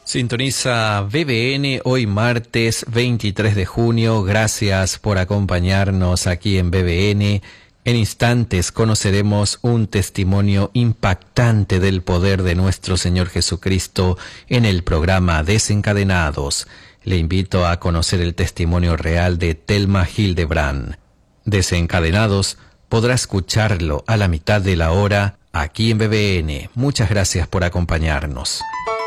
Sintoniza BBN hoy martes 23 de junio. Gracias por acompañarnos aquí en BBN. En instantes conoceremos un testimonio impactante del poder de nuestro Señor Jesucristo en el programa Desencadenados. Le invito a conocer el testimonio real de Thelma Hildebrand. Desencadenados podrá escucharlo a la mitad de la hora aquí en BBN. Muchas gracias por acompañarnos.